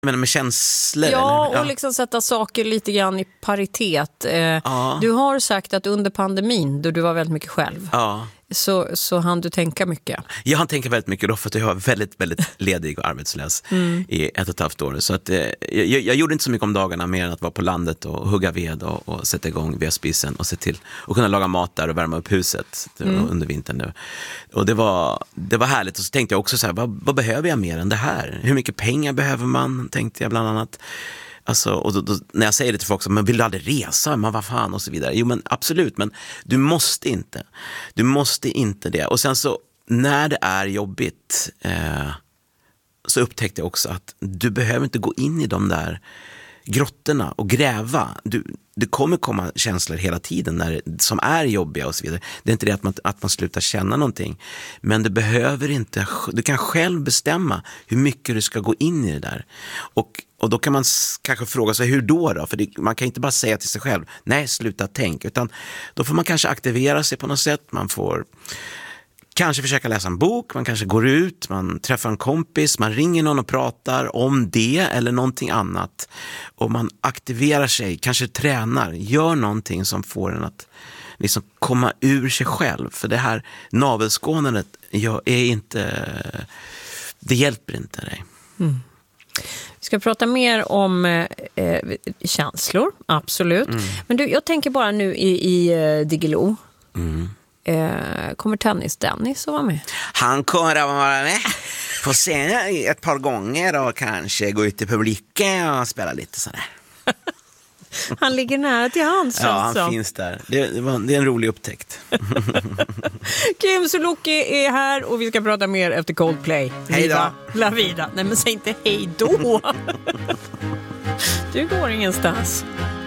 Men med känslor? Ja, eller? och liksom sätta saker lite grann i paritet. Du har sagt att under pandemin, då du var väldigt mycket själv, så hann du tänka mycket. Jag hann tänka väldigt mycket då, för att jag var väldigt, väldigt ledig och arbetslös i 1,5 år. Så att, jag gjorde inte så mycket om dagarna mer än att vara på landet och hugga ved och sätta igång vedspisen och se till att kunna laga mat där och värma upp huset under vintern nu. Och det var härligt. Och så tänkte jag också så här, vad behöver jag mer än det här? Hur mycket pengar behöver man, tänkte jag bland annat. Alltså, och då, när jag säger det till folk så, men vill du aldrig resa? Men vad fan, och så vidare. Jo, men absolut, men du måste inte. Du måste inte det. Och sen så, när det är jobbigt så upptäckte jag också att du behöver inte gå in i de där grottorna och gräva. Det kommer komma känslor hela tiden som är jobbiga och så vidare. Det är inte det att man slutar känna någonting. Men du kan själv bestämma hur mycket du ska gå in i det där. Och då kan man kanske fråga sig, hur då? För man kan inte bara säga till sig själv, nej, sluta tänk. Utan då får man kanske aktivera sig på något sätt. Man får kanske försöka läsa en bok, man kanske går ut, man träffar en kompis, man ringer någon och pratar om det eller någonting annat. Och man aktiverar sig, kanske tränar, gör någonting som får en att liksom komma ur sig själv. För det här navelskådandet det hjälper inte dig. Vi ska prata mer om känslor, absolut. Men du, jag tänker bara nu i Diggiloo. Kommer Tennis-Dennis att vara med? Han kommer att vara med på scenen ett par gånger och kanske gå ut i publiken och spela lite sådär. Han ligger nära till hands. Ja, han finns där. Det är en rolig upptäckt. Kim Sulocki är här och vi ska prata mer efter Coldplay. Hej då. La vida. Nej, men säg inte hej då. Du går ingenstans.